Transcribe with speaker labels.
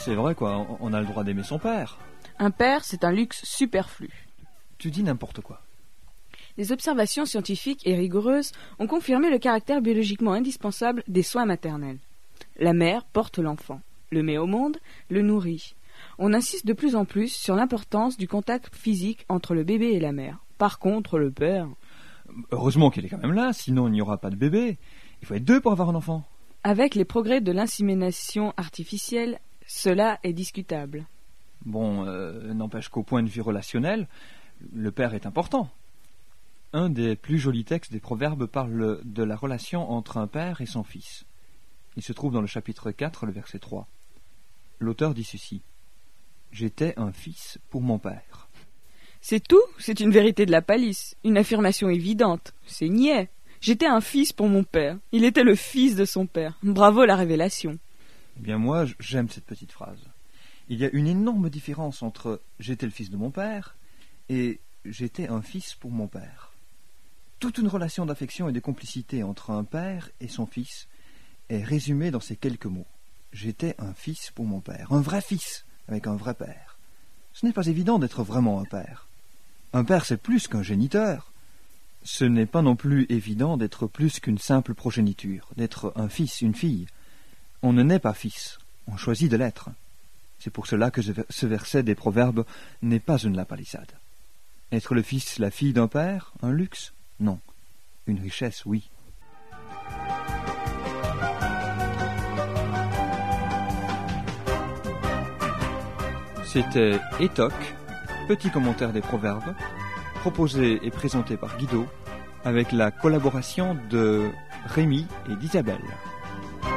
Speaker 1: C'est vrai quoi, on a le droit d'aimer son père.
Speaker 2: Un père, c'est un luxe superflu.
Speaker 1: Tu dis n'importe quoi.
Speaker 2: Les observations scientifiques et rigoureuses ont confirmé le caractère biologiquement indispensable des soins maternels. La mère porte l'enfant, le met au monde, le nourrit. On insiste de plus en plus sur l'importance du contact physique entre le bébé et la mère. Par contre, le père...
Speaker 1: Heureusement qu'il est quand même là, sinon il n'y aura pas de bébé. Il faut être deux pour avoir un enfant.
Speaker 2: Avec les progrès de l'insémination artificielle, cela est discutable.
Speaker 1: Bon, n'empêche qu'au point de vue relationnel, le père est important. Un des plus jolis textes des Proverbes parle de la relation entre un père et son fils. Il se trouve dans le chapitre 4, le verset 3. L'auteur dit ceci. « J'étais un fils pour mon père. »
Speaker 2: C'est tout, c'est une vérité de la palisse, une affirmation évidente. C'est niais. J'étais un fils pour mon père. Il était le fils de son père. Bravo la révélation.
Speaker 1: Eh bien moi, j'aime cette petite phrase. Il y a une énorme différence entre « j'étais le fils de mon père » et « j'étais un fils pour mon père ». Toute une relation d'affection et de complicité entre un père et son fils est résumée dans ces quelques mots. J'étais un fils pour mon père, un vrai fils avec un vrai père. Ce n'est pas évident d'être vraiment un père. Un père, c'est plus qu'un géniteur. Ce n'est pas non plus évident d'être plus qu'une simple progéniture, d'être un fils, une fille. On ne naît pas fils, on choisit de l'être. C'est pour cela que ce verset des Proverbes n'est pas une lapalissade. Être le fils, la fille d'un père, un luxe ? Non. Une richesse, oui. C'était Étoc, petit commentaire des Proverbes, proposé et présenté par Guido, avec la collaboration de Rémi et d'Isabelle.